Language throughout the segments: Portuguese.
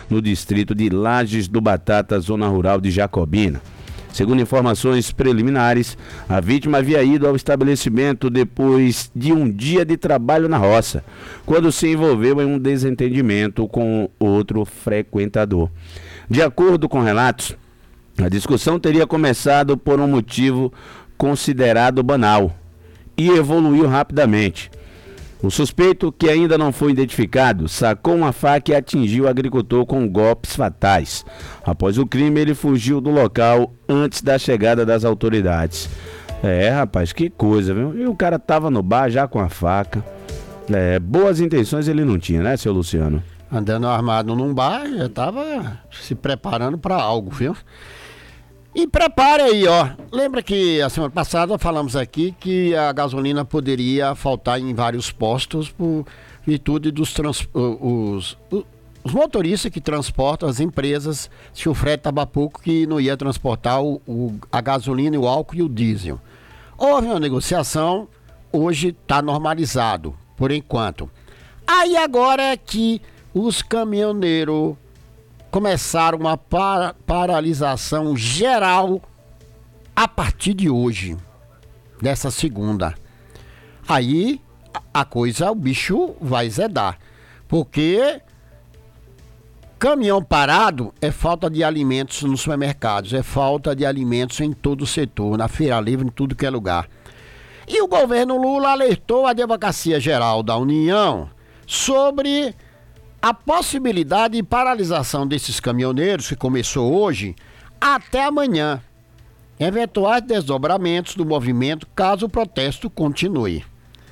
no distrito de Lajes do Batata, zona rural de Jacobina. Segundo informações preliminares, a vítima havia ido ao estabelecimento depois de um dia de trabalho na roça, quando se envolveu em um desentendimento com outro frequentador. De acordo com relatos, a discussão teria começado por um motivo considerado banal e evoluiu rapidamente. O suspeito, que ainda não foi identificado, sacou uma faca e atingiu o agricultor com golpes fatais. Após o crime, ele fugiu do local antes da chegada das autoridades. Rapaz, que coisa, viu? E o cara tava no bar já com a faca. Boas intenções ele não tinha, né, seu Luciano? Andando armado num bar, já tava se preparando para algo, viu? E prepare aí, ó. Lembra que a semana passada falamos aqui que a gasolina poderia faltar em vários postos por virtude dos os motoristas que transportam as empresas, se o frete estava pouco, que não ia transportar a gasolina, o álcool e o diesel. Houve uma negociação, hoje está normalizado, por enquanto. Aí agora é que os caminhoneiros começaram uma paralisação geral a partir de hoje, dessa segunda. Aí o bicho vai zedar, porque caminhão parado é falta de alimentos nos supermercados, é falta de alimentos em todo o setor, na feira livre, em tudo que é lugar. E o governo Lula alertou a Advocacia Geral da União sobre a possibilidade de paralisação desses caminhoneiros, que começou hoje, até amanhã. Eventuais desdobramentos do movimento caso o protesto continue.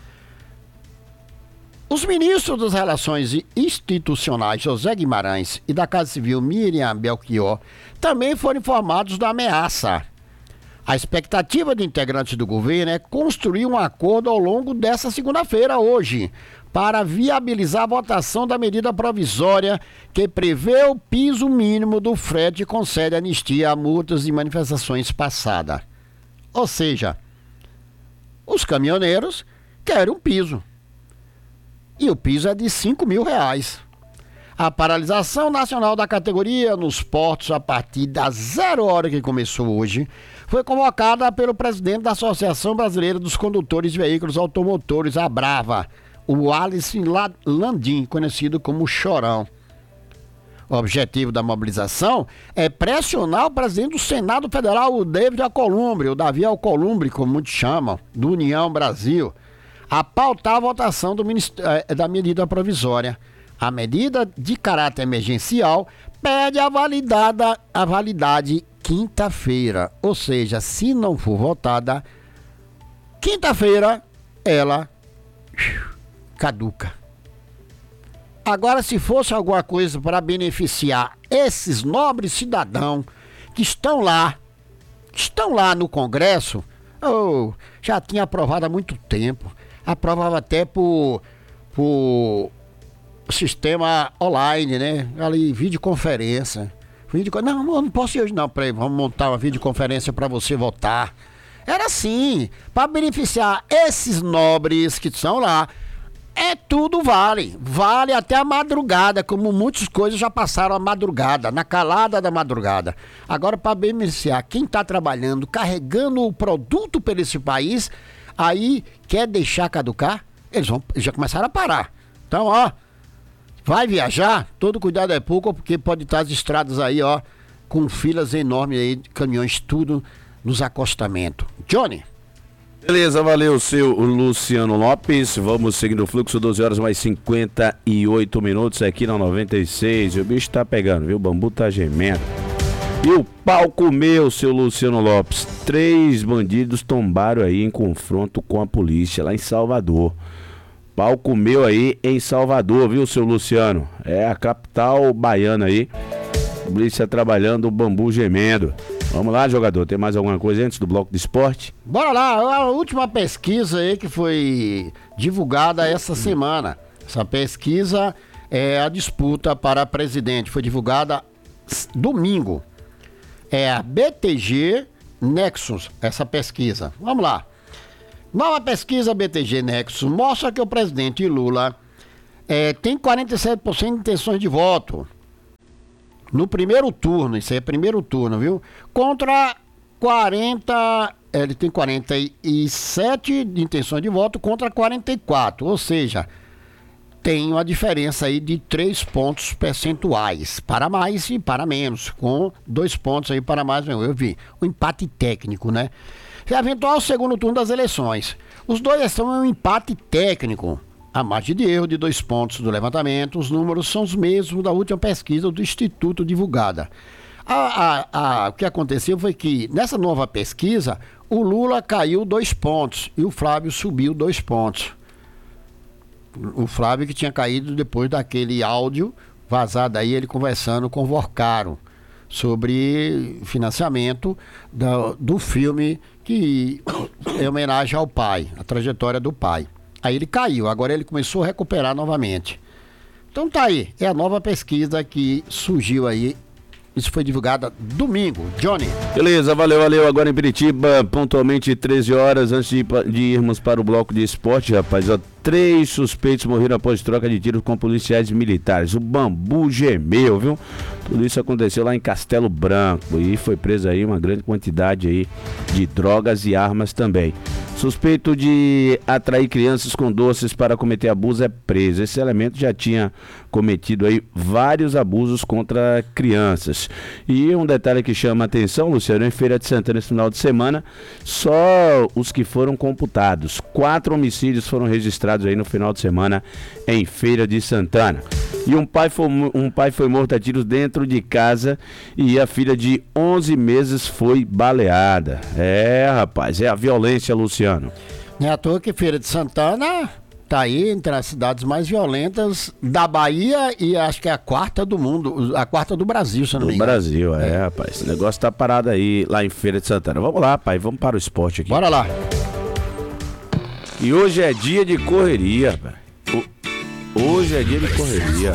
Os ministros das Relações Institucionais, José Guimarães, e da Casa Civil, Miriam Belchior, também foram informados da ameaça. A expectativa de integrantes do governo é construir um acordo ao longo dessa segunda-feira, hoje, para viabilizar a votação da medida provisória que prevê o piso mínimo do frete e concede anistia a multas de manifestações passadas. Ou seja, os caminhoneiros querem um piso. E o piso é de R$5.000. A paralisação nacional da categoria nos portos a partir da 0 hora que começou hoje foi convocada pelo presidente da Associação Brasileira dos Condutores de Veículos Automotores, a Brava, o Alice Landim, conhecido como Chorão. O objetivo da mobilização é pressionar o presidente do Senado Federal, o David Alcolumbre, o Davi Alcolumbre, como muitos chamam, do União Brasil, a pautar a votação da medida provisória. A medida de caráter emergencial perde a validade quinta-feira, ou seja, se não for votada, quinta-feira ela caduca. Agora, se fosse alguma coisa para beneficiar esses nobres cidadãos que estão lá no Congresso, já tinha aprovado há muito tempo. Aprovava até por sistema online, né? Ali, videoconferência. Não, eu não posso ir hoje não, peraí, vamos montar uma videoconferência para você votar. Era assim, para beneficiar esses nobres que estão lá. Tudo vale até a madrugada, como muitas coisas já passaram a madrugada, na calada da madrugada. Agora, para beneficiar quem está trabalhando, carregando o produto para esse país, aí quer deixar caducar, eles já começaram a parar. Então, ó, vai viajar, todo cuidado é pouco, porque pode estar as estradas aí, ó, com filas enormes aí, caminhões, tudo nos acostamentos. Johnny. Beleza, valeu, seu Luciano Lopes. Vamos seguindo o fluxo, 12 horas mais 58 minutos aqui na 96. O bicho tá pegando, viu? O bambu tá gemendo. E o pau comeu, seu Luciano Lopes. 3 bandidos tombaram aí em confronto com a polícia lá em Salvador. Pau comeu aí em Salvador, viu, seu Luciano? É a capital baiana aí. Polícia trabalhando, o bambu gemendo. Vamos lá, jogador, tem mais alguma coisa antes do bloco de esporte? Bora lá, a última pesquisa aí que foi divulgada essa semana. Essa pesquisa é a disputa para presidente, foi divulgada domingo. É a BTG Nexus, essa pesquisa. Vamos lá. Nova pesquisa BTG Nexus mostra que o presidente Lula tem 47% de intenções de voto. no primeiro turno, isso aí é primeiro turno, viu? Contra 40, ele tem 47 de intenção de voto contra 44, ou seja, tem uma diferença aí de 3 pontos percentuais, para mais e para menos, com 2 pontos aí para mais, eu vi, o empate técnico, né? Eventual segundo turno das eleições. Os dois estão em um empate técnico. A margem de erro de 2 pontos do levantamento, os números são os mesmos da última pesquisa do Instituto divulgada. O que aconteceu foi que, nessa nova pesquisa, o Lula caiu 2 pontos e o Flávio subiu 2 pontos. O Flávio que tinha caído depois daquele áudio vazado aí, ele conversando com o Vorcaro sobre financiamento do filme que é homenagem ao pai, a trajetória do pai. Aí ele caiu, agora ele começou a recuperar novamente. Então tá aí, é a nova pesquisa que surgiu aí. Isso foi divulgada domingo. Johnny. Beleza, valeu. Agora em Piritiba, pontualmente 13 horas, antes de irmos para o bloco de esporte, rapaz, ó, 3 suspeitos morreram após troca de tiros com policiais militares. O bambu gemeu, viu? Tudo isso aconteceu lá em Castelo Branco e foi presa aí uma grande quantidade aí de drogas e armas também. Suspeito de atrair crianças com doces para cometer abuso é preso. Esse elemento já tinha cometido aí vários abusos contra crianças. E um detalhe que chama a atenção, Luciano, em Feira de Santana esse final de semana, só os que foram computados. 4 homicídios foram registrados aí no final de semana em Feira de Santana. E um pai foi morto a tiros dentro de casa e a filha de 11 meses foi baleada. É, rapaz, é a violência, Luciano. Não é à toa que Feira de Santana tá aí entre as cidades mais violentas da Bahia e acho que é a 4ª do mundo, a 4ª do Brasil, se eu não me engano. Do Brasil, rapaz. Esse negócio tá parado aí lá em Feira de Santana. Vamos lá, pai, vamos para o esporte aqui. Bora lá. E hoje é dia de correria, pai. Hoje é dia de correria.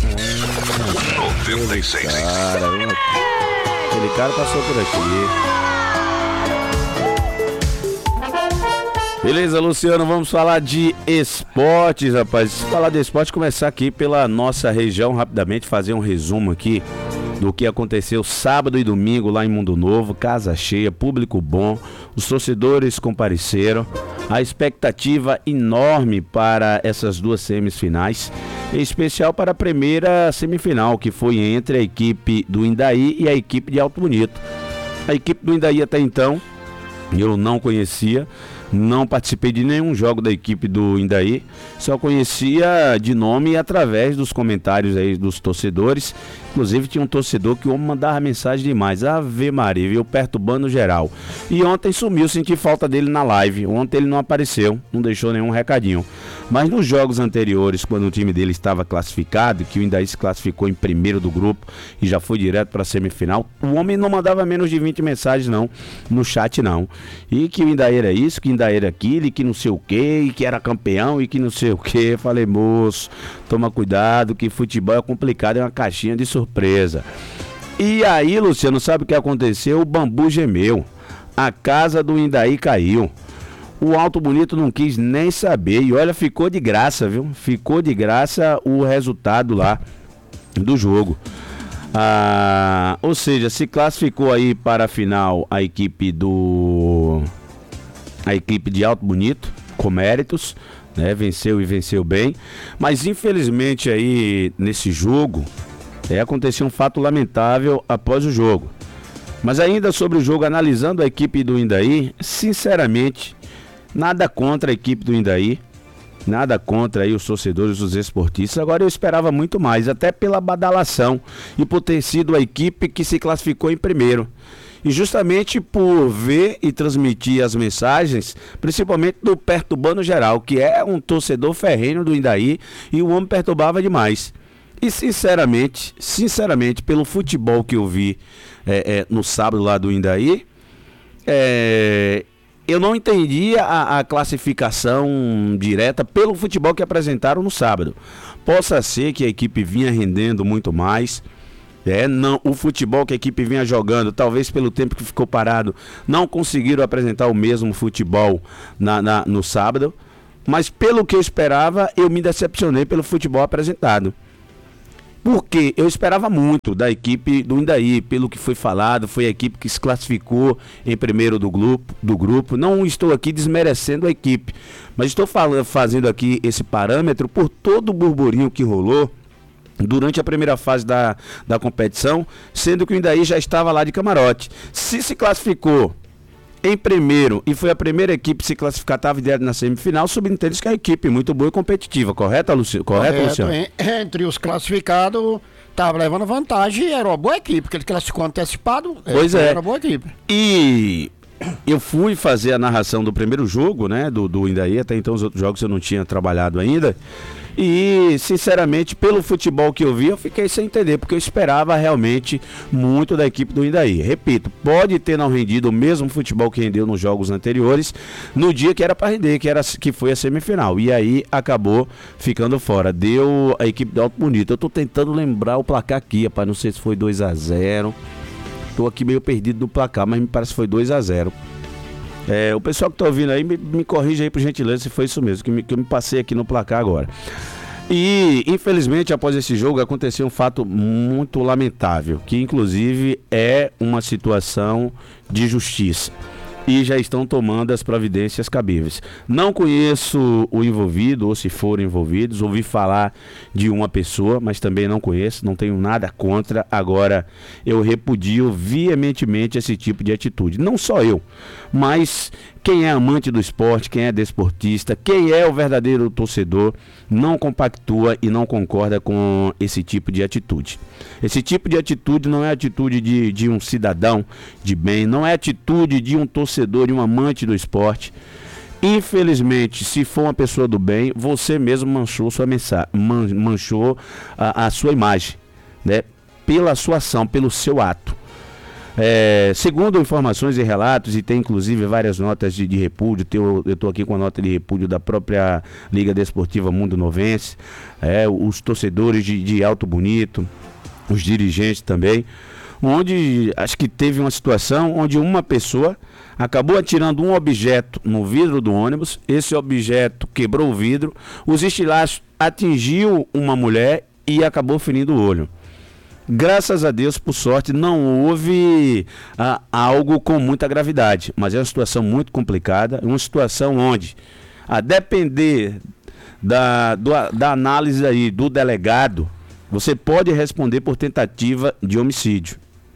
96. Aquele cara passou por aqui. Beleza, Luciano, vamos falar de esportes, rapaz. Falar de esporte, começar aqui pela nossa região, rapidamente, fazer um resumo aqui do que aconteceu sábado e domingo lá em Mundo Novo, casa cheia, público bom, os torcedores compareceram, a expectativa enorme para essas 2 semifinais, em especial para a primeira semifinal, que foi entre a equipe do Indaí e a equipe de Alto Bonito. A equipe do Indaí até então, eu não conhecia, não participei de nenhum jogo da equipe do Indaí, só conhecia de nome através dos comentários aí dos torcedores. Inclusive tinha um torcedor que o homem mandava mensagem demais, Ave Maria, viu, perturbando geral. E ontem sumiu, senti falta dele na live. Ontem ele não apareceu, não deixou nenhum recadinho. Mas nos jogos anteriores, quando o time dele estava classificado, que o Indaí se classificou em primeiro do grupo e já foi direto para a semifinal, o homem não mandava menos de 20 mensagens não, no chat não. E que o Indaí era isso, que o Indaí era aquilo, e que não sei o que, e que era campeão, e que não sei o que. Falei, moço, toma cuidado, que futebol é complicado, é uma caixinha de surpresa. E aí, Luciano, sabe o que aconteceu? O bambu gemeu, a casa do Indaí caiu. O Alto Bonito não quis nem saber. E olha, ficou de graça, viu? Ficou de graça o resultado lá do jogo. Ou seja, se classificou aí para a final a equipe de Alto Bonito, com méritos, né? Venceu e venceu bem. Mas infelizmente aí nesse jogo aconteceu um fato lamentável após o jogo. Mas ainda sobre o jogo, analisando a equipe do Indaí, sinceramente, nada contra a equipe do Indaí, nada contra aí os torcedores, os esportistas. Agora eu esperava muito mais, até pela badalação e por ter sido a equipe que se classificou em primeiro. E justamente por ver e transmitir as mensagens, principalmente do Perturbando Geral, que é um torcedor ferrenho do Indaí, e o homem perturbava demais. E sinceramente, pelo futebol que eu vi no sábado lá do Indaí, eu não entendi a classificação direta pelo futebol que apresentaram no sábado. Possa ser que a equipe vinha rendendo muito mais. O futebol que a equipe vinha jogando, talvez pelo tempo que ficou parado, não conseguiram apresentar o mesmo futebol no sábado. Mas pelo que eu esperava, eu me decepcionei pelo futebol apresentado. Porque eu esperava muito da equipe do Indaí, pelo que foi falado, foi a equipe que se classificou em primeiro do grupo. Não estou aqui desmerecendo a equipe, mas estou fazendo aqui esse parâmetro por todo o burburinho que rolou durante a primeira fase da competição, sendo que o Indaí já estava lá de camarote. Se classificou em primeiro e foi a primeira equipe a se classificar, estava direto na semifinal, subentende que é uma equipe muito boa e competitiva, correto, Luciano? Entre os classificados, estava levando vantagem e era uma boa equipe, porque ele classificou antecipado, pois era uma boa equipe. E eu fui fazer a narração do primeiro jogo, né, do Indaí, até então os outros jogos eu não tinha trabalhado ainda. E, sinceramente, pelo futebol que eu vi, eu fiquei sem entender, porque eu esperava realmente muito da equipe do Indaí. Repito, pode ter não rendido o mesmo futebol que rendeu nos jogos anteriores, no dia que era para render, que foi a semifinal. E aí acabou ficando fora. Deu a equipe do Alto Bonito. Eu tô tentando lembrar o placar aqui, rapaz, não sei se foi 2-0. Tô aqui meio perdido no placar, mas me parece que foi 2-0. O pessoal que tá ouvindo aí, me corrija aí por gentileza se foi isso mesmo, que eu me passei aqui no placar agora. E, infelizmente, após esse jogo, aconteceu um fato muito lamentável, que inclusive é uma situação de justiça. E já estão tomando as providências cabíveis. Não conheço o envolvido, ou se foram envolvidos, ouvi falar de uma pessoa, mas também não conheço, não tenho nada contra. Agora, eu repudio veementemente esse tipo de atitude. Não só eu, mas quem é amante do esporte, quem é desportista, quem é o verdadeiro torcedor, não compactua e não concorda com esse tipo de atitude. Esse tipo de atitude não é atitude de um cidadão de bem, não é atitude de um torcedor, de um amante do esporte. Infelizmente, se for uma pessoa do bem, você mesmo manchou sua manchou a sua imagem, né? Pela sua ação, pelo seu ato. Segundo informações e relatos, e tem inclusive várias notas de repúdio, eu estou aqui com a nota de repúdio da própria Liga Desportiva Mundo Novense, os torcedores de Alto Bonito, os dirigentes também, onde acho que teve uma situação onde uma pessoa acabou atirando um objeto no vidro do ônibus, esse objeto quebrou o vidro, os estilhaços atingiu uma mulher e acabou ferindo o olho. Graças a Deus, por sorte, não houve algo com muita gravidade, mas é uma situação muito complicada, uma situação onde, a depender da análise aí do delegado, você pode responder por tentativa de homicídio.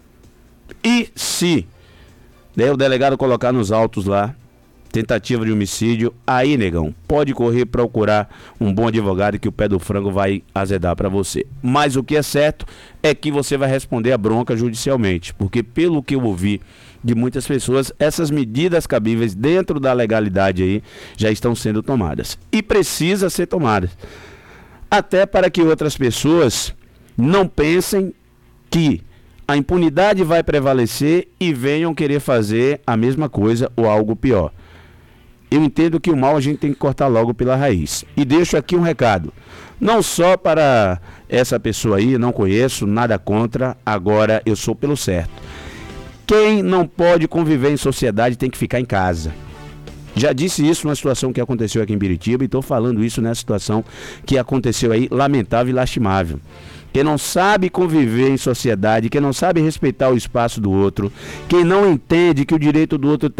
E se o delegado colocar nos autos lá, tentativa de homicídio, aí, negão, pode correr procurar um bom advogado que o pé do frango vai azedar para você. Mas o que é certo é que você vai responder a bronca judicialmente, porque pelo que eu ouvi de muitas pessoas, essas medidas cabíveis dentro da legalidade aí já estão sendo tomadas. E precisa ser tomadas. Até para que outras pessoas não pensem que a impunidade vai prevalecer e venham querer fazer a mesma coisa ou algo pior. Eu entendo que o mal a gente tem que cortar logo pela raiz. E deixo aqui um recado, não só para essa pessoa aí, não conheço, nada contra, agora eu sou pelo certo. Quem não pode conviver em sociedade tem que ficar em casa. Já disse isso numa situação que aconteceu aqui em Biritiba e estou falando isso nessa situação que aconteceu aí, lamentável e lastimável. Quem não sabe conviver em sociedade, quem não sabe respeitar o espaço do outro, quem não entende que o direito do outro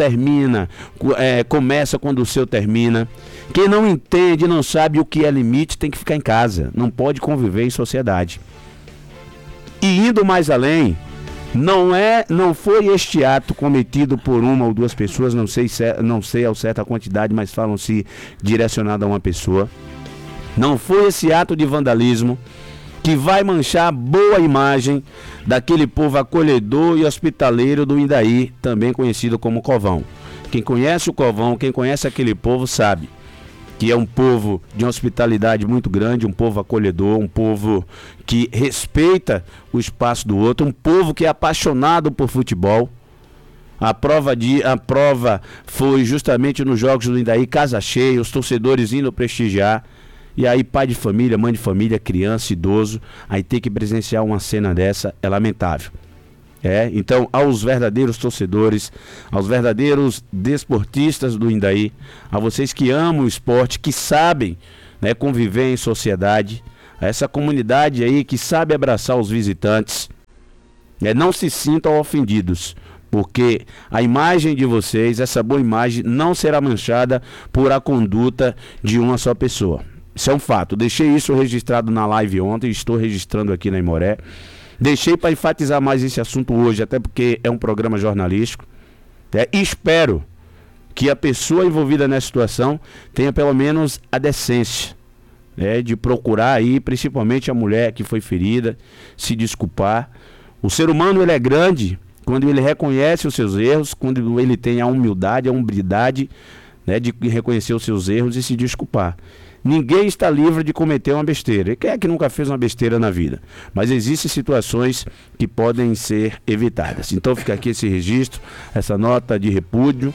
começa quando o seu termina, quem não entende, não sabe o que é limite, tem que ficar em casa, não pode conviver em sociedade. E indo mais além, não foi este ato cometido por uma ou duas pessoas, não sei ao certo a quantidade, mas falam-se direcionado a uma pessoa. Não foi esse ato de vandalismo que vai manchar a boa imagem daquele povo acolhedor e hospitaleiro do Indaí, também conhecido como Covão. Quem conhece o Covão, quem conhece aquele povo sabe que é um povo de uma hospitalidade muito grande, um povo acolhedor, um povo que respeita o espaço do outro, um povo que é apaixonado por futebol. A prova foi justamente nos jogos do Indaí, casa cheia, os torcedores indo prestigiar. E aí pai de família, mãe de família, criança, idoso, aí ter que presenciar uma cena dessa é lamentável. Então, aos verdadeiros torcedores, aos verdadeiros desportistas do Indaí, a vocês que amam o esporte, que sabem, né, conviver em sociedade, a essa comunidade aí que sabe abraçar os visitantes, não se sintam ofendidos, porque a imagem de vocês, essa boa imagem, não será manchada por a conduta de uma só pessoa. Isso é um fato. Deixei isso registrado na live ontem, estou registrando aqui na Imoré. Deixei para enfatizar mais esse assunto hoje, até porque é um programa jornalístico. E espero que a pessoa envolvida nessa situação tenha pelo menos a decência, de procurar aí, principalmente a mulher que foi ferida, se desculpar. O ser humano, ele é grande quando ele reconhece os seus erros, quando ele tem a humildade, a hombridade, de reconhecer os seus erros e se desculpar. Ninguém está livre de cometer uma besteira. E quem é que nunca fez uma besteira na vida? Mas existem situações que podem ser evitadas. Então fica aqui esse registro, essa nota de repúdio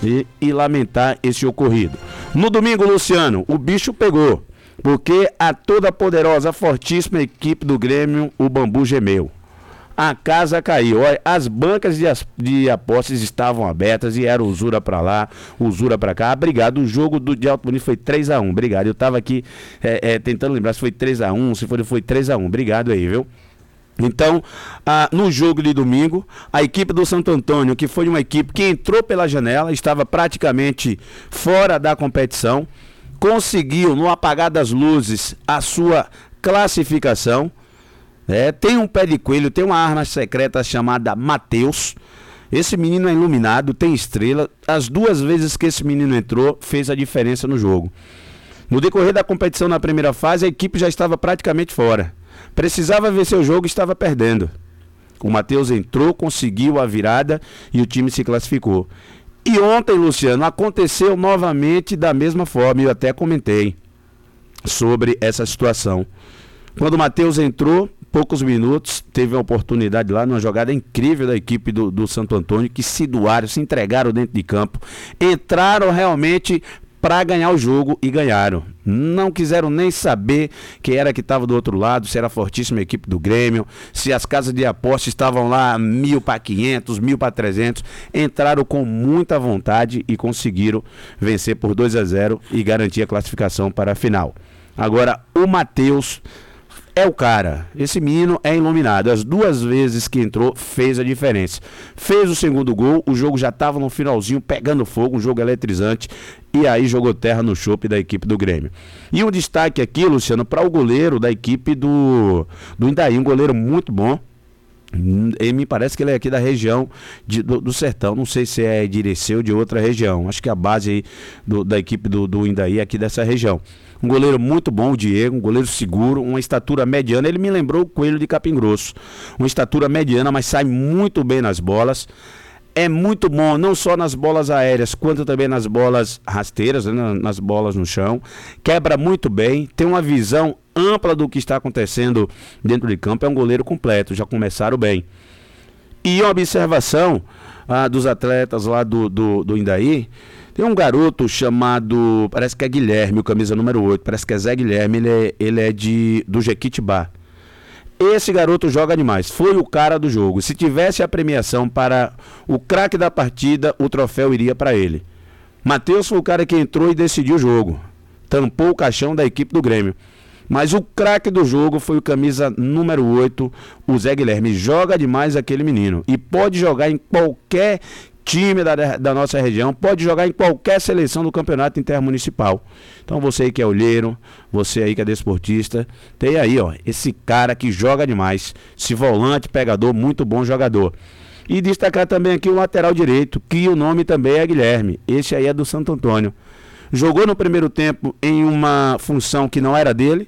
e lamentar esse ocorrido. No domingo, Luciano, o bicho pegou, porque a toda poderosa, fortíssima equipe do Grêmio, o Bambu gemeu. A casa caiu. Olha, as bancas de apostas estavam abertas e era usura pra lá, usura pra cá. Obrigado. O jogo de Alto Bonito foi 3-1. Obrigado. Eu tava aqui tentando lembrar se foi 3-1, se foi 3-1. Obrigado aí, viu? Então, no jogo de domingo, a equipe do Santo Antônio, que foi uma equipe que entrou pela janela, estava praticamente fora da competição, conseguiu, no apagar das luzes, a sua classificação. Tem um pé de coelho, tem uma arma secreta chamada Matheus. Esse menino é iluminado, tem estrela. As 2 vezes que esse menino entrou, fez a diferença no jogo. No decorrer da competição na primeira fase, a equipe já estava praticamente fora. Precisava vencer o jogo e estava perdendo. O Matheus entrou, conseguiu a virada e o time se classificou. E ontem, Luciano, aconteceu novamente da mesma forma. Eu até comentei sobre essa situação. Quando o Matheus entrou, poucos minutos, teve uma oportunidade lá, numa jogada incrível da equipe do Santo Antônio, que se doaram, se entregaram dentro de campo, entraram realmente para ganhar o jogo e ganharam. Não quiseram nem saber quem era que estava do outro lado, se era a fortíssima equipe do Grêmio, se as casas de aposta estavam lá 1.000 para 500, 1.000 para 300. Entraram com muita vontade e conseguiram vencer por 2-0 e garantir a classificação para a final. Agora, o Matheus é o cara. Esse menino é iluminado. As 2 vezes que entrou, fez a diferença. Fez o segundo gol, o jogo já estava no finalzinho, pegando fogo, um jogo eletrizante. E aí jogou terra no chope da equipe do Grêmio. E um destaque aqui, Luciano, para o goleiro da equipe do Indaí, um goleiro muito bom. Ele me parece que ele é aqui da região do Sertão, não sei se é de Irecê ou de outra região. Acho que a base aí da equipe do Indaí é aqui dessa região. Um goleiro muito bom, o Diego, um goleiro seguro, uma estatura mediana. Ele me lembrou o Coelho de Capim Grosso. Uma estatura mediana, mas sai muito bem nas bolas. É muito bom, não só nas bolas aéreas, quanto também nas bolas rasteiras, nas bolas no chão. Quebra muito bem, tem uma visão ampla do que está acontecendo dentro de campo. É um goleiro completo, já começaram bem. E uma observação dos atletas lá do Indaí. Tem um garoto chamado, parece que é Guilherme, o camisa número 8, parece que é Zé Guilherme, ele é do Jequitibá. Esse garoto joga demais, foi o cara do jogo. Se tivesse a premiação para o craque da partida, o troféu iria para ele. Matheus foi o cara que entrou e decidiu o jogo, tampou o caixão da equipe do Grêmio. Mas o craque do jogo foi o camisa número 8, o Zé Guilherme. Joga demais aquele menino e pode jogar em qualquer time da nossa região, pode jogar em qualquer seleção do campeonato intermunicipal. Então você aí que é olheiro, você aí que é desportista, tem aí esse cara que joga demais, esse volante pegador, muito bom jogador. E destacar também aqui o lateral direito, que o nome também é Guilherme, esse aí é do Santo Antônio. Jogou no primeiro tempo em uma função que não era dele.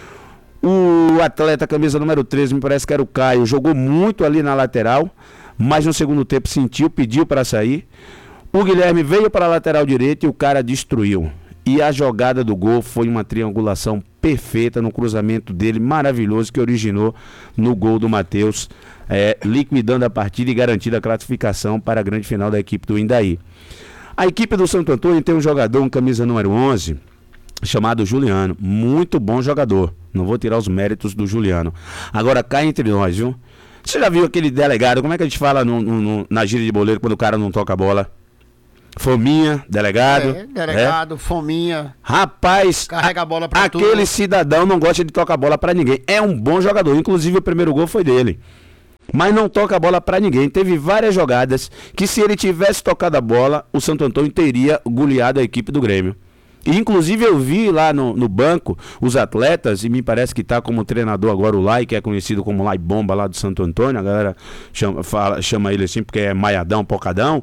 O atleta camisa número 13, me parece que era o Caio, jogou muito ali na lateral, mas no segundo tempo sentiu, pediu para sair. O Guilherme veio para a lateral direita e o cara destruiu. E a jogada do gol foi uma triangulação perfeita no cruzamento dele, maravilhoso, que originou no gol do Matheus, liquidando a partida e garantindo a classificação para a grande final da equipe do Indaí. A equipe do Santo Antônio tem um jogador, um camisa número 11, chamado Juliano. Muito bom jogador. Não vou tirar os méritos do Juliano. Agora, cá entre nós, viu? Você já viu aquele delegado, como é que a gente fala na gíria de boleiro quando o cara não toca a bola? Fominha, delegado. Delegado, Fominha. Rapaz, carrega a bola pra tudo. Aquele cidadão não gosta de tocar a bola pra ninguém. É um bom jogador, inclusive o primeiro gol foi dele. Mas não toca a bola pra ninguém. Teve várias jogadas que, se ele tivesse tocado a bola, o Santo Antônio teria goleado a equipe do Grêmio. E, inclusive, eu vi lá no banco os atletas, e me parece que tá como treinador agora o Lai, que é conhecido como Lai Bomba lá do Santo Antônio. A galera chama ele assim porque é maiadão, pocadão.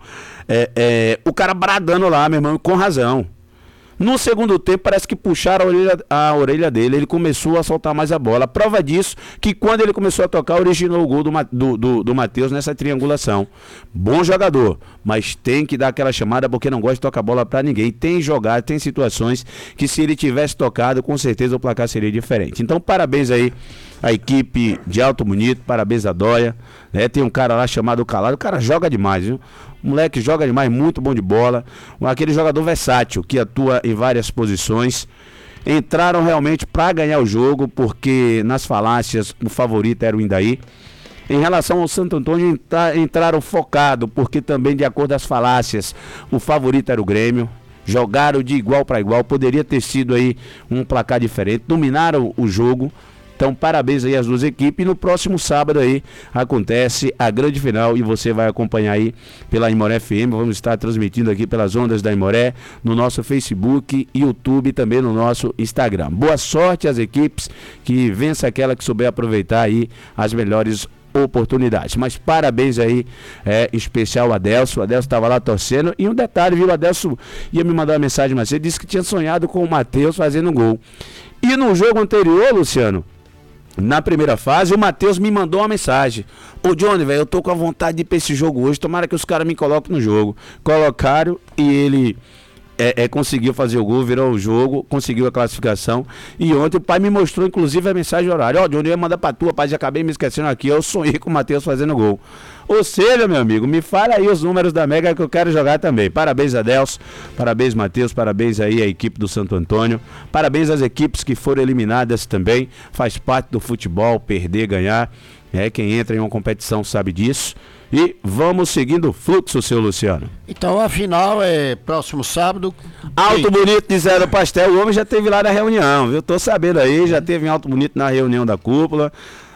O cara bradando lá, meu irmão, com razão. No segundo tempo, parece que puxaram a orelha dele. Ele começou a soltar mais a bola. Prova disso, que quando ele começou a tocar, originou o gol do Matheus nessa triangulação. Bom jogador, mas tem que dar aquela chamada porque não gosta de tocar bola pra ninguém. Tem jogado, tem situações que, se ele tivesse tocado, com certeza o placar seria diferente. Então, parabéns aí a equipe de Alto Bonito, parabéns a Dóia, né? Tem um cara lá chamado Calado, o cara joga demais, viu? O moleque joga demais, muito bom de bola. Aquele jogador versátil que atua em várias posições. Entraram realmente para ganhar o jogo, porque nas falácias o favorito era o Indaí. Em relação ao Santo Antônio, entraram focado, porque também, de acordo com as falácias, o favorito era o Grêmio. Jogaram de igual para igual, poderia ter sido aí um placar diferente, dominaram o jogo. Então, parabéns aí às duas equipes. E no próximo sábado aí acontece a grande final e você vai acompanhar aí pela Imoré FM. Vamos estar transmitindo aqui pelas ondas da Imoré, no nosso Facebook, YouTube e também no nosso Instagram. Boa sorte às equipes, que vença aquela que souber aproveitar aí as melhores oportunidades. Mas parabéns aí, em especial o Adelso. O Adelso estava lá torcendo. E um detalhe, viu? O Adelso ia me mandar uma mensagem, mas ele disse que tinha sonhado com o Matheus fazendo gol. E no jogo anterior, Luciano, na primeira fase, o Matheus me mandou uma mensagem: ô Johnny, velho, eu tô com a vontade de ir pra esse jogo hoje, tomara que os caras me coloquem no jogo. Colocaram e ele conseguiu fazer o gol, virou o jogo, conseguiu a classificação. E ontem o pai me mostrou, inclusive, a mensagem horária: ó, Johnny, eu ia mandar pra tua, pai, já acabei me esquecendo aqui, eu sonhei com o Matheus fazendo gol. Ou seja, meu amigo, me fala aí os números da Mega que eu quero jogar também. Parabéns, Adelso, parabéns, Matheus, parabéns aí à equipe do Santo Antônio, parabéns às equipes que foram eliminadas também. Faz parte do futebol, perder, ganhar. Quem entra em uma competição sabe disso. E vamos seguindo o fluxo, seu Luciano. Então a final é próximo sábado. Alto Bonito de Zé do Pastel, o homem já teve lá na reunião, viu? Tô sabendo aí, já teve em Alto Bonito na reunião da cúpula.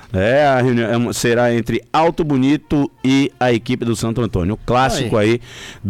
A reunião será entre Alto Bonito e a equipe do Santo Antônio. O clássico aí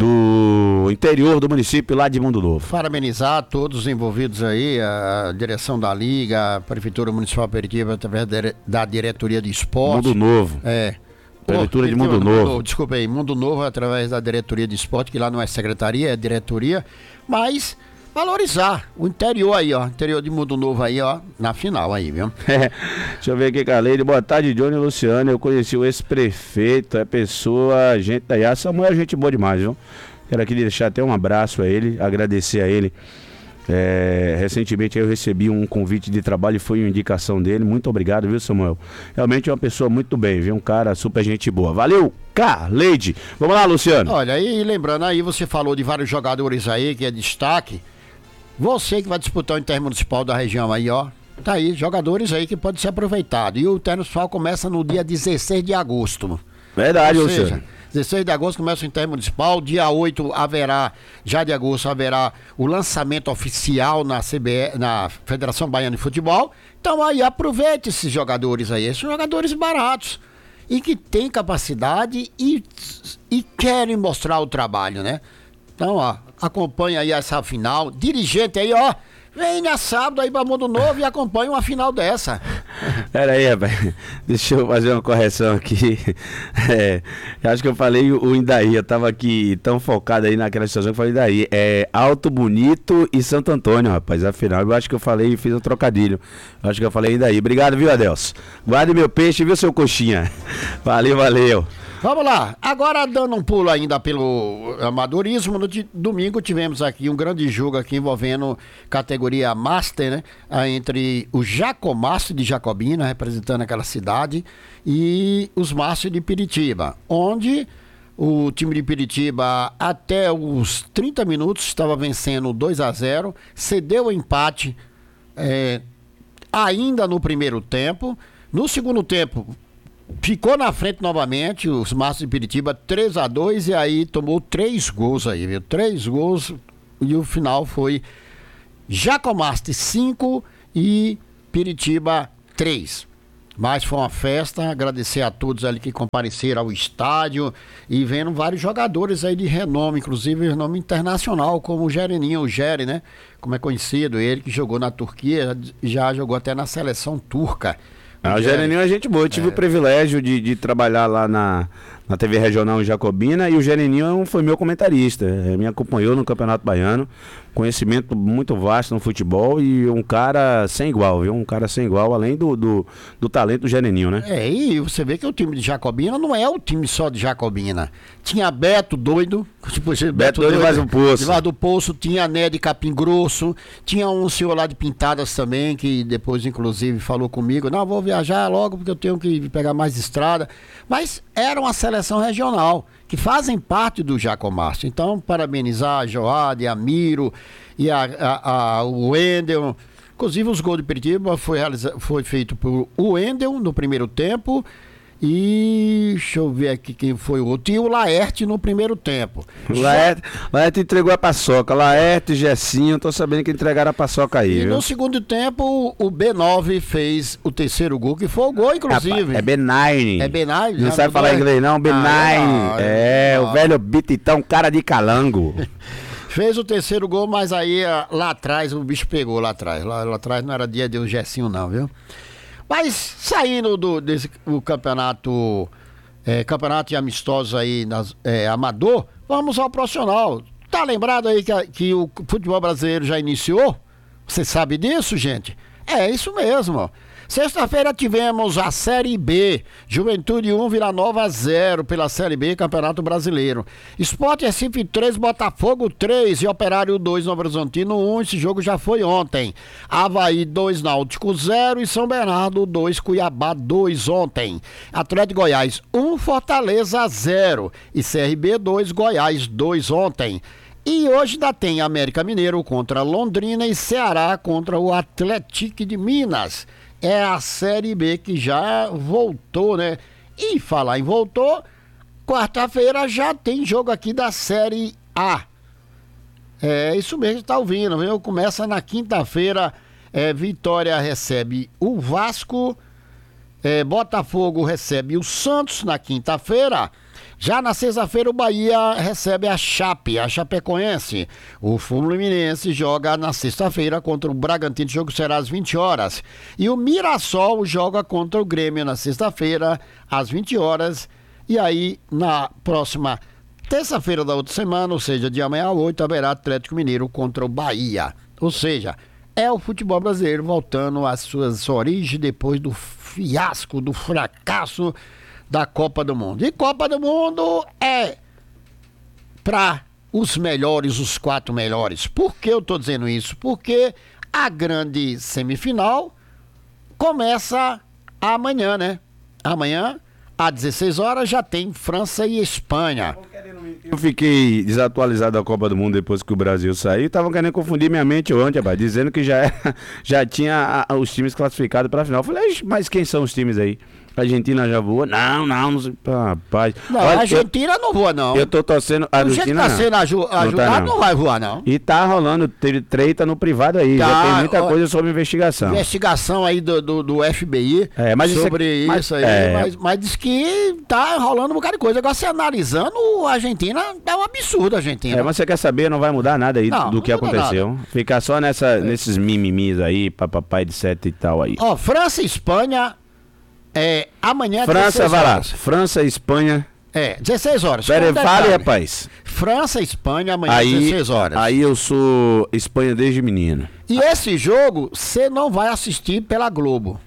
do interior do município, lá de Mundo Novo. Parabenizar todos os envolvidos aí, a direção da Liga, a Prefeitura Municipal de Peritiba, através da Diretoria de Esporte. Mundo Novo. Prefeitura de Mundo Novo. Desculpa aí, Mundo Novo, através da Diretoria de Esporte, que lá não é secretaria, é diretoria, mas valorizar o interior aí, ó, interior de Mundo Novo aí, ó, na final aí, viu? Deixa eu ver aqui, Caleide. Boa tarde, Johnny e Luciano. Eu conheci o ex-prefeito, pessoa, gente da IA. Samuel é gente boa demais, viu? Quero aqui deixar até um abraço a ele, agradecer a ele. Recentemente eu recebi um convite de trabalho e foi uma indicação dele. Muito obrigado, viu, Samuel? Realmente é uma pessoa muito bem, viu? Um cara super gente boa. Valeu, Carleide. Vamos lá, Luciano. Olha, e lembrando aí, você falou de vários jogadores aí que é destaque. Você que vai disputar o Intermunicipal da região aí, ó. Tá aí, jogadores aí que podem ser aproveitados. E o Intermunicipal começa no dia 16 de agosto. Verdade, Luciano. 16 de agosto começa o Intermunicipal, dia 8 já de agosto haverá o lançamento oficial na Federação Baiana de Futebol. Então aí aproveite esses jogadores aí, esses jogadores baratos e que têm capacidade e querem mostrar o trabalho, né? Então, ó, acompanha aí essa final, dirigente aí, ó, vem na sábado aí pra Mundo Novo e acompanha uma final dessa. Pera aí, rapaz. Deixa eu fazer uma correção aqui. Acho que eu falei o Indaí. Eu tava aqui tão focado aí naquela situação que eu falei Indaí. Alto Bonito e Santo Antônio, rapaz. Afinal, eu acho que eu falei e fiz um trocadilho. Eu acho que eu falei Indaí. Obrigado, viu, Adelso? Guarde meu peixe, viu, seu coxinha? Valeu. Vamos lá, agora dando um pulo ainda pelo amadorismo, no domingo tivemos aqui um grande jogo aqui envolvendo categoria Master, né? Entre o Jacomaster de Jacobina, representando aquela cidade, e os Master de Piritiba, onde o time de Piritiba até os 30 minutos estava vencendo 2-0, cedeu o empate ainda no primeiro tempo. No segundo tempo, ficou na frente novamente, os Maços de Piritiba 3-2, e aí tomou 3 gols aí, viu? 3 gols, e o final foi Jacomasti 5 e Piritiba 3. Mas foi uma festa, agradecer a todos ali que compareceram ao estádio e vendo vários jogadores aí de renome, inclusive renome internacional, como o Gereninho, o Gere, né? Como é conhecido, ele que jogou na Turquia, já jogou até na seleção turca. O Gereninho é gente boa, eu tive o privilégio de trabalhar lá na TV Regional em Jacobina, e o Gereninho foi meu comentarista, me acompanhou no Campeonato Baiano, conhecimento muito vasto no futebol e um cara sem igual, viu? Um cara sem igual, além do talento do Gereninho, né? E você vê que o time de Jacobina não é o time só de Jacobina. Tinha Beto doido, tipo, Beto doido mais um poço. De do Poço, tinha Né de Capim Grosso, tinha um senhor lá de Pintadas também, que depois inclusive falou comigo, não, vou viajar logo porque eu tenho que pegar mais estrada. Mas era uma seleção regional, que fazem parte do Jacomasti. Então, parabenizar a Joade, a Miro e o Wendel. Inclusive, os gols de Piritiba foi feito por o Wendel no primeiro tempo. E deixa eu ver aqui quem foi o outro. E o Laerte no primeiro tempo. Laerte entregou a paçoca. Laerte, Gessinho, tô sabendo que entregaram a paçoca aí. E viu? no segundo tempo, o B9 fez o terceiro gol, que foi o gol, inclusive. É B9. É B9? Não sabe falar inglês, não? B9. O velho bititão, cara de calango. Fez o terceiro gol, mas aí lá atrás o bicho pegou lá atrás. Lá atrás não era dia de o Gessinho, não, viu? Mas saindo desse campeonato de amistosos aí, amador, vamos ao profissional. Tá lembrado aí que o futebol brasileiro já iniciou? Você sabe disso, gente? É isso mesmo. Sexta-feira tivemos a Série B, Juventude 1, Vila Nova 0 pela Série B, Campeonato Brasileiro. Sport Recife 3, Botafogo 3 e Operário 2, Novo Horizontino 1. Esse jogo já foi ontem. Avaí 2, Náutico 0 e São Bernardo 2, Cuiabá 2 ontem. Atlético Goiás 1, Fortaleza 0 e CRB 2, Goiás 2 ontem. E hoje ainda tem América Mineiro contra Londrina e Ceará contra o Atlético de Minas. É a Série B que já voltou, né? E falar em voltou, quarta-feira já tem jogo aqui da Série A. É isso mesmo que tá ouvindo, viu? Começa na quinta-feira, Vitória recebe o Vasco, Botafogo recebe o Santos na quinta-feira. Já na sexta-feira o Bahia recebe a Chapecoense. O Fluminense joga na sexta-feira contra o Bragantino, o jogo será às 20 horas. E o Mirassol joga contra o Grêmio na sexta-feira, às 20 horas. E aí, na próxima terça-feira da outra semana, ou seja, de amanhã a 8, haverá Atlético Mineiro contra o Bahia. Ou seja, é o futebol brasileiro voltando às suas origens depois do fiasco, do fracasso da Copa do Mundo. E Copa do Mundo é para os melhores, os 4 melhores. Por que eu estou dizendo isso? Porque a grande semifinal começa amanhã, né? Amanhã, às 16 horas, já tem França e Espanha. Eu fiquei desatualizado da Copa do Mundo depois que o Brasil saiu. Estavam querendo confundir minha mente ontem, rapaz, dizendo que já tinha os times classificados para a final. Eu falei, mas quem são os times aí? A Argentina já voa? Não sei. Rapaz. Não, olha, a Argentina não voa, não. Eu tô torcendo. A Argentina tá sendo ajudado, não vai voar, não. E tá rolando treta no privado aí. Tá, já tem muita coisa sobre investigação. Investigação aí do FBI sobre isso aí. Mas diz que tá rolando um bocado de coisa. Agora, você analisando, a Argentina é um absurdo, a Argentina. Mas você quer saber, não vai mudar nada aí do que aconteceu. Nada. Ficar só nesses mimimis aí, papai de 7 e tal aí. França e Espanha. Amanhã França, vai lá. França e Espanha. 16 horas. Fale, rapaz. França e Espanha, amanhã, 16 horas. Aí eu sou Espanha desde menino. E esse jogo, você não vai assistir pela Globo.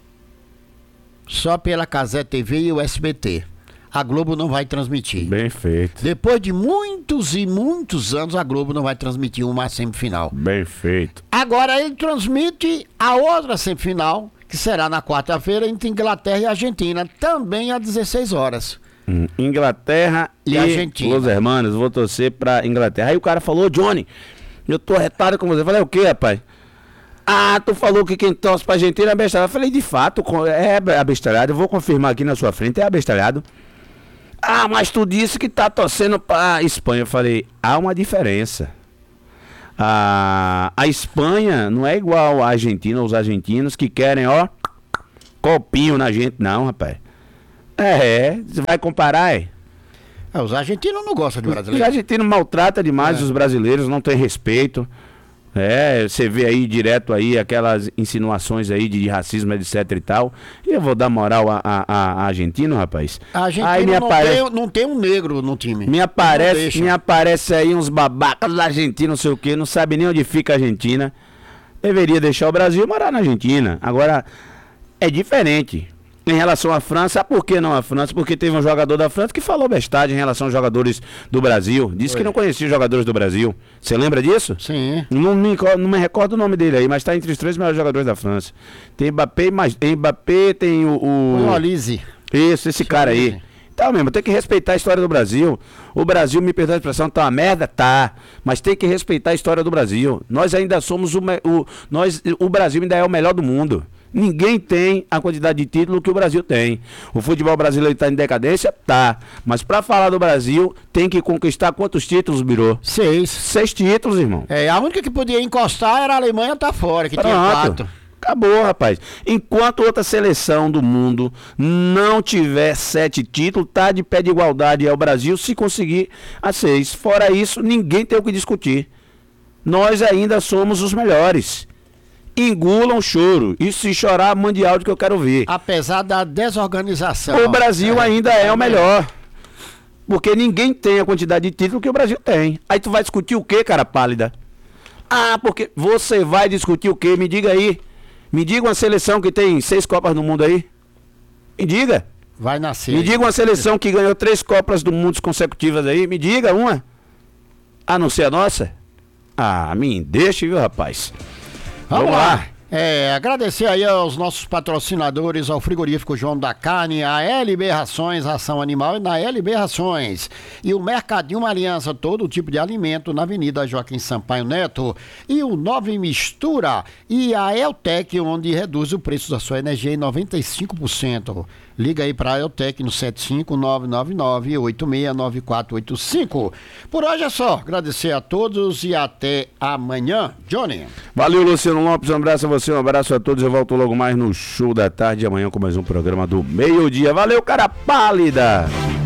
Só pela Cazé TV e o SBT. A Globo não vai transmitir. Bem feito. Depois de muitos e muitos anos, a Globo não vai transmitir uma semifinal. Bem feito. Agora ele transmite a outra semifinal, que será na quarta-feira, entre Inglaterra e Argentina, também às 16 horas. Inglaterra e Argentina. Los Hermanos, vou torcer pra Inglaterra. Aí o cara falou, Johnny, eu tô retado com você. Eu falei, o quê, rapaz? Ah, tu falou que quem torce pra Argentina é abestalhado. Eu falei, de fato, é abestalhado. Eu vou confirmar aqui na sua frente, é abestalhado. Ah, mas tu disse que tá torcendo pra Espanha. Eu falei, há uma diferença. A Espanha não é igual a Argentina, os argentinos que querem, ó, copinho na gente, não, rapaz. Você vai comparar, Os argentinos não gostam de Os brasileiro. argentinos maltratam demais os brasileiros, não tem respeito. Você vê aí direto aí aquelas insinuações aí de racismo, etc e tal. E eu vou dar moral a argentino, rapaz. A Argentina Aí não tem um negro no time. me aparece aí uns babacas da Argentina, não sei o que, não sabe nem onde fica a Argentina. Deveria deixar o Brasil e morar na Argentina. Agora, é diferente. Em relação à França, por que não a França? Porque teve um jogador da França que falou bestagem em relação aos jogadores do Brasil. Disse que não conhecia os jogadores do Brasil. Você lembra disso? Sim. Não me recordo o nome dele aí, mas está entre os 3 melhores jogadores da França. Tem Mbappé, tem O Olise. Isso, esse cara aí. Então mesmo, tem que respeitar a história do Brasil. O Brasil, me perdoa a expressão, tá uma merda? Tá. Mas tem que respeitar a história do Brasil. Nós ainda somos o Brasil ainda é o melhor do mundo. Ninguém tem a quantidade de título que o Brasil tem. O futebol brasileiro está em decadência? Tá. Mas para falar do Brasil, tem que conquistar quantos títulos, Birô? 6. 6 títulos, irmão. A única que podia encostar era a Alemanha, tá fora, que tinha 4. Acabou, rapaz. Enquanto outra seleção do mundo não tiver 7 títulos, tá de pé de igualdade ao Brasil se conseguir a 6. Fora isso, ninguém tem o que discutir. Nós ainda somos os melhores. Engulam o choro. E se chorar, mande áudio que eu quero ver. Apesar da desorganização. O Brasil ainda é o melhor. Porque ninguém tem a quantidade de título que o Brasil tem. Aí tu vai discutir o quê, cara pálida? Ah, porque você vai discutir o quê? Me diga aí. Me diga uma seleção que tem 6 Copas do Mundo aí. Me diga. Vai nascer. Me diga uma seleção que ganhou 3 Copas do Mundo consecutivas aí. Me diga uma. A não ser a nossa? Ah, me deixa, viu, rapaz? Vamos lá. Agradecer aí aos nossos patrocinadores, ao frigorífico João da Carne, a LB Rações, Ração Animal e na LB Rações. E o Mercadinho Uma Aliança, todo tipo de alimento na Avenida Joaquim Sampaio Neto. E o Nove Mistura e a Eltec, onde reduz o preço da sua energia em 95%. Liga aí para a Eltec no 75999-869485. Por hoje é só. Agradecer a todos e até amanhã. Johnny. Valeu, Luciano Lopes. Um abraço a você, um abraço a todos. Eu volto logo mais no Show da Tarde amanhã com mais um programa do meio-dia. Valeu, cara pálida!